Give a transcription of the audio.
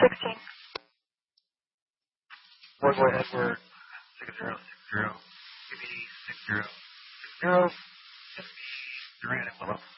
16. Boy Edward 6060, QB 6060, 63 at Willow.